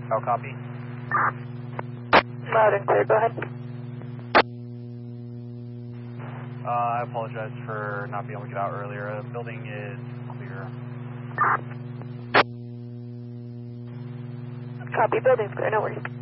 How copy? Loud and clear, go ahead. I apologize for not being able to get out earlier. The building is clear. Copy, building's clear, no worries.